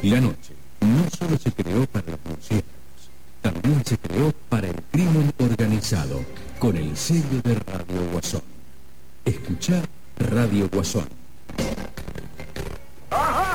La noche no solo se creó para los murciélagos, también se creó para el crimen organizado, con el sello de Radio Guasón. Escuchá Radio Guasón. ¡Ajá!